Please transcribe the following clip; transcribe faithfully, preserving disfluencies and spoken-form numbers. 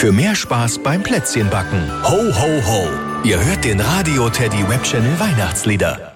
für mehr Spaß beim Plätzchenbacken. Ho, ho, ho. Ihr hört den Radio Teddy Web Channel Weihnachtslieder.